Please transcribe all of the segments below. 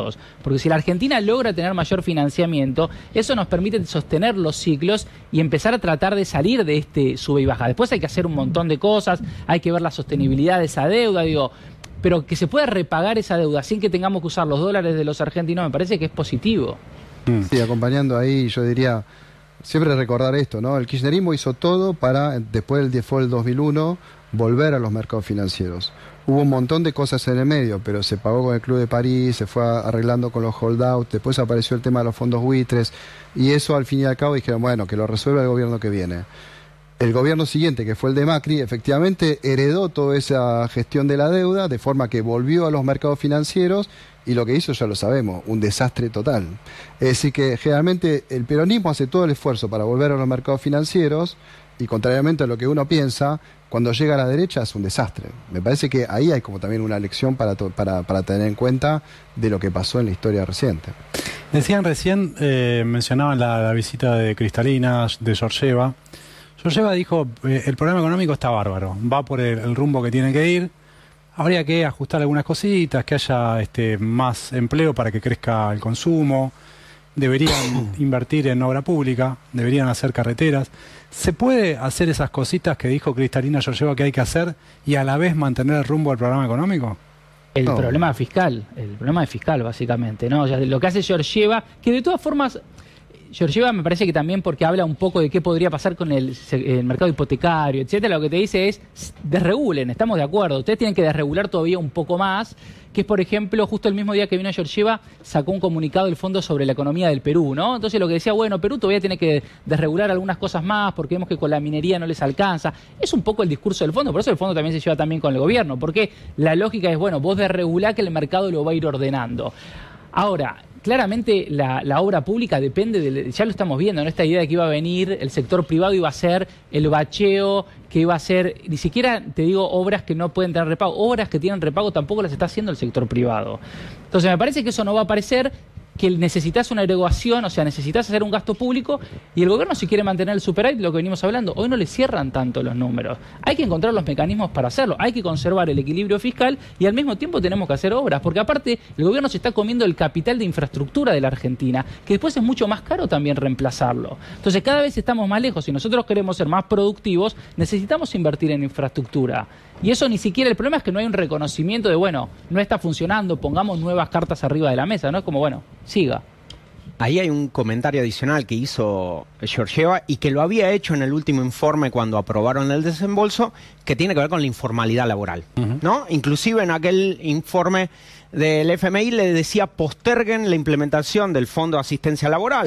ciclos. Porque si la Argentina logra tener mayor financiamiento, eso nos permite sostener los ciclos y empezar a tratar de salir de este sube y baja. Después hay que hacer un montón de cosas, hay que ver la sostenibilidad de esa deuda, pero que se pueda repagar esa deuda sin que tengamos que usar los dólares de los argentinos me parece que es positivo. Sí, acompañando ahí, yo diría, siempre recordar esto, ¿no? El kirchnerismo hizo todo para, después del default del 2001, volver a los mercados financieros. Hubo un montón de cosas en el medio, pero se pagó con el Club de París, se fue arreglando con los holdouts, después apareció el tema de los fondos buitres, y eso al fin y al cabo dijeron, bueno, que lo resuelva el gobierno que viene. El gobierno siguiente, que fue el de Macri, efectivamente heredó toda esa gestión de la deuda, de forma que volvió a los mercados financieros, y lo que hizo ya lo sabemos, un desastre total. Es decir que generalmente el peronismo hace todo el esfuerzo para volver a los mercados financieros, y contrariamente a lo que uno piensa, cuando llega a la derecha es un desastre. Me parece que ahí hay como también una lección para tener en cuenta de lo que pasó en la historia reciente. Decían recién, mencionaban la visita de Cristalina, de Georgieva. Georgieva dijo, el programa económico está bárbaro, va por el rumbo que tiene que ir, habría que ajustar algunas cositas, que haya más empleo para que crezca el consumo, deberían invertir en obra pública, deberían hacer carreteras. ¿Se puede hacer esas cositas que dijo Cristalina Georgieva que hay que hacer y a la vez mantener el rumbo del programa económico? El problema fiscal básicamente, ¿no? O sea, lo que hace Georgieva, que de todas formas... Georgieva me parece que también porque habla un poco de qué podría pasar con el mercado hipotecario, etcétera, lo que te dice es desregulen, estamos de acuerdo, ustedes tienen que desregular todavía un poco más, que es por ejemplo, justo el mismo día que vino Georgieva, sacó un comunicado del Fondo sobre la economía del Perú, ¿no? Entonces lo que decía, bueno, Perú todavía tiene que desregular algunas cosas más porque vemos que con la minería no les alcanza. Es un poco el discurso del fondo, por eso el fondo también se lleva también con el gobierno, porque la lógica es, bueno, vos desregulá que el mercado lo va a ir ordenando. Ahora, claramente la obra pública depende, ya lo estamos viendo, ¿no? Esta idea de que iba a venir el sector privado, iba a ser el bacheo, que iba a ser, ni siquiera te digo obras que no pueden tener repago, obras que tienen repago tampoco las está haciendo el sector privado. Entonces me parece que eso no va a aparecer, que necesitas una erogación, o sea, necesitas hacer un gasto público y el gobierno si quiere mantener el superávit, lo que venimos hablando, hoy no le cierran tanto los números. Hay que encontrar los mecanismos para hacerlo, hay que conservar el equilibrio fiscal y al mismo tiempo tenemos que hacer obras, porque aparte el gobierno se está comiendo el capital de infraestructura de la Argentina, que después es mucho más caro también reemplazarlo. Entonces cada vez estamos más lejos, si nosotros queremos ser más productivos, necesitamos invertir en infraestructura. Y eso ni siquiera, el problema es que no hay un reconocimiento de, bueno, no está funcionando, pongamos nuevas cartas arriba de la mesa, ¿no? Es como, bueno, siga. Ahí hay un comentario adicional que hizo Georgieva y que lo había hecho en el último informe cuando aprobaron el desembolso, que tiene que ver con la informalidad laboral, ¿no? Inclusive en aquel informe del FMI le decía posterguen la implementación del Fondo de Asistencia Laboral,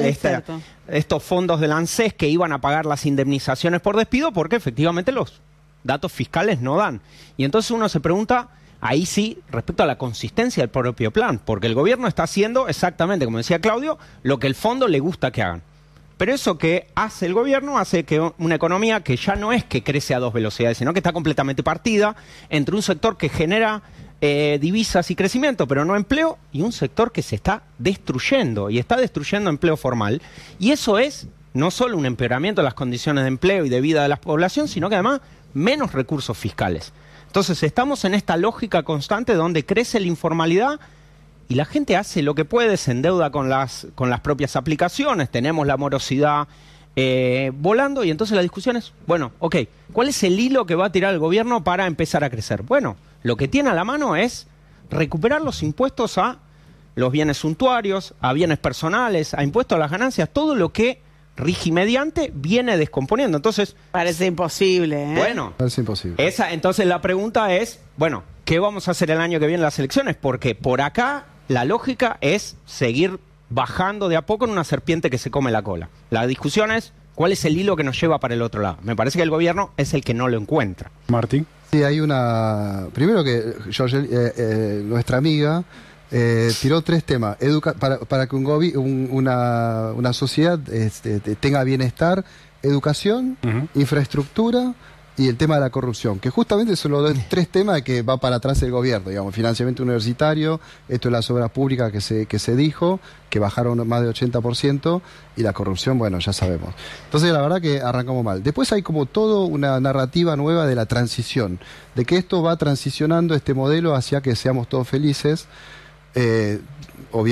estos fondos del ANSES que iban a pagar las indemnizaciones por despido porque efectivamente los datos fiscales no dan. Y entonces uno se pregunta, ahí sí, respecto a la consistencia del propio plan, porque el gobierno está haciendo exactamente, como decía Claudio, lo que el fondo le gusta que hagan. Pero eso que hace el gobierno hace que una economía que ya no es que crece a dos velocidades, sino que está completamente partida entre un sector que genera divisas y crecimiento, pero no empleo, y un sector que se está destruyendo, y está destruyendo empleo formal. Y eso es no solo un empeoramiento de las condiciones de empleo y de vida de la población, sino que además menos recursos fiscales. Entonces estamos en esta lógica constante donde crece la informalidad y la gente hace lo que puede, se endeuda con las propias aplicaciones, tenemos la morosidad volando y entonces la discusión es, bueno, ok, ¿cuál es el hilo que va a tirar el gobierno para empezar a crecer? Bueno, lo que tiene a la mano es recuperar los impuestos a los bienes suntuarios, a bienes personales, a impuestos a las ganancias, todo lo que rigimediante viene descomponiendo. Entonces parece imposible, ¿eh? Bueno, parece imposible. Entonces la pregunta es, bueno, ¿qué vamos a hacer el año que viene en las elecciones? Porque por acá la lógica es seguir bajando de a poco en una serpiente que se come la cola. La discusión es, ¿cuál es el hilo que nos lleva para el otro lado? Me parece que el gobierno es el que no lo encuentra. Martín. Sí, hay una... Primero que nuestra amiga tiró tres temas para que una sociedad tenga bienestar: educación, infraestructura y el tema de la corrupción, que justamente son los tres temas que va para atrás el gobierno, digamos, financiamiento universitario, esto de las obras públicas que se dijo, que bajaron más de 80%, y la corrupción, bueno, ya sabemos. Entonces la verdad que arrancamos mal. Después hay como toda una narrativa nueva de la transición, de que esto va transicionando este modelo hacia que seamos todos felices.